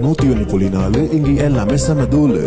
101.4 இங்க எல்லாமே செம தூளு.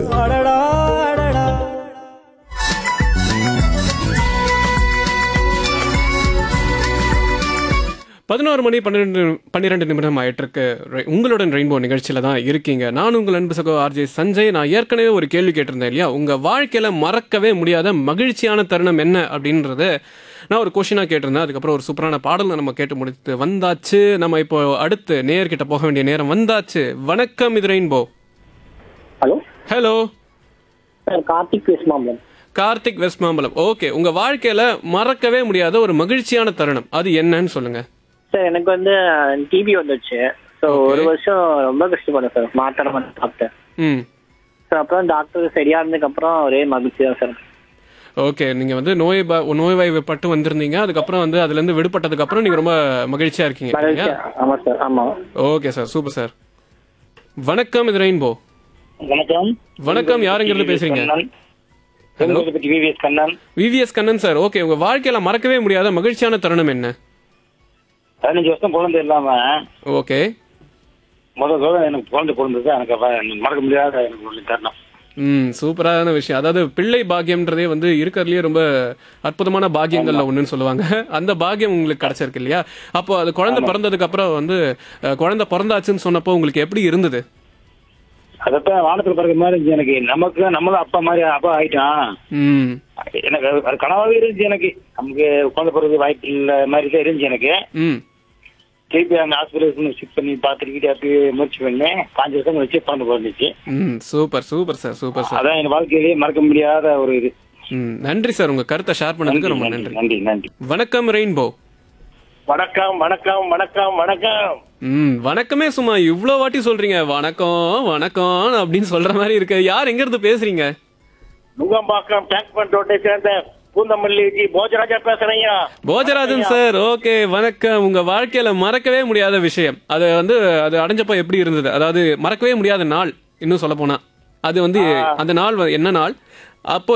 11 மணி 12 நிமிடம் ஆயிட்டிருக்கு. உங்களுடன் ரெயின்போ நிகழ்ச்சியில தான் இருக்கீங்க. நான் உங்கள் அன்பு சகோ ஆர்ஜே சஞ்சய். நான் ஏற்கனவே ஒரு கேள்வி கேட்டிருந்தேன் இல்லையா, உங்க வாழ்க்கையில மறக்கவே முடியாத மகிழ்ச்சியான தருணம் என்ன அப்படின்றத நான் ஒரு கொஸ்டினா கேட்டிருந்தேன். அதுக்கப்புறம் ஒரு சூப்பரான பாடலை நம்ம கேட்டு முடித்து வந்தாச்சு. நம்ம இப்போ அடுத்து நேயர்கிட்ட போக வேண்டிய நேரம் வந்தாச்சு. வணக்கம், இது rainbow. Hello hello sir, Karthik West Mambalam. Karthik West Mambalam. Okay, உங்க வாழ்க்கையில மறக்கவே முடியாத ஒரு மகிழ்ச்சியான தருணம் அது என்னன்னு சொல்லுங்க. சார், எனக்கு வந்து டிபி வந்துச்சு. ஸோ ஒரு வருஷம் ரொம்ப கஷ்டப்பட்டேன் சார், மாத்திரை மட்டும் சாப்பிட்டேன். ம் ஸோ அப்புறம் டாக்டர் சரியா இருந்ததுக்கப்புறம் ஒரே மகிழ்ச்சி தான் சார். ஓகே, நீங்க வந்து நோய்வாய்ப்பட்டு வந்திருந்தீங்க. அதுக்கப்புறம் வந்து அதுல இருந்து விடுபட்டதுக்கு அப்புறம் நீங்க ரொம்ப மகிழ்ச்சியா இருக்கீங்க. மகிழ்ச்சி. ஆமா சார், ஆமா. Okay sir, super sir. வணக்கம், இது ரெயின்போ. வணக்கம். வணக்கம், யாருங்கிறது பேசுறீங்க? Hello, VVS Kannan. VVS Kannan sir. Okay, உங்க வாழ்க்கையில மறக்கவே முடியாத மகிழ்ச்சியான தருணம் என்ன? 15 வருஷம் குழந்தை இல்லாம ஓகே, முதல் தடவை எனக்கு குழந்தை பிறந்தது. எனக்கு மறக்க முடியாத எனக்கு ஒரு தருணம். சூப்பரான விஷயம். அதாவது பிள்ளை பாக்கியம்ன்றதே வந்து இருக்கிறதுலயே ரொம்ப அற்புதமான பாக்கியங்கள்ல ஒண்ணுன்னு சொல்லுவாங்க. அந்த பாக்கியம் உங்களுக்கு கிடைச்சிருக்கு இல்லையா? அப்போ அது குழந்தை பிறந்ததுக்கு அப்புறம் வந்து குழந்தை பிறந்தாச்சுன்னு சொன்னப்போ உங்களுக்கு எப்படி இருந்தது? அதத்தான் வானத்துல பிறகு மாதிரி இருந்துச்சு எனக்கு. நமக்கு நம்மளும் அப்பா மாதிரி அப்பா ஆயிட்டான். எனக்கு அது கனவாவே இருந்துச்சு. எனக்கு நமக்கு குழந்தை பிறகு வாய்ப்பு இல்ல மாதிரி தான் இருந்துச்சு எனக்கு. திருப்பி அந்த ஹாஸ்பிட்டல் செக் பண்ணி பார்த்துக்கிட்டு அப்படியே முயற்சி பண்ணேன். 5 வருஷம் வச்சு குழந்தை பிறந்துச்சு. Super super sir, super sir. அதான் என் வாழ்க்கையிலேயே மறக்க முடியாத ஒரு இது. நன்றி சார், உங்க கருத்தை ஷேர் பண்ணதுக்கு ரொம்ப நன்றி. நன்றி நன்றி. வணக்கம் ரெயின்போ. வணக்கம் வணக்கம் வணக்கம் வணக்கம். வணக்கமே சும்மா இவ்ளோ வாட்டி சொல்றீங்க வணக்கம் வணக்கம் அப்படின்னு சொல்ற மாதிரி இருக்கு. யார் எங்க இருந்து பேசுறீங்க? நுங்கம்பாக்கம் டேங்க் பண்ட் ரோட்டை சேர்ந்த பூந்தமல்லி ஜி போஜராஜா பேசுறேன். போஜராஜன் சார். ஓகே, வணக்கம். உங்க வாழ்க்கையில மறக்கவே முடியாத விஷயம் அது வந்து அது அடைஞ்சப்போ எப்படி இருந்தது? அதாவது மறக்கவே முடியாத நாள், இன்னும் சொல்ல போனா அது வந்து அந்த நாள் என்ன நாள்? அப்போ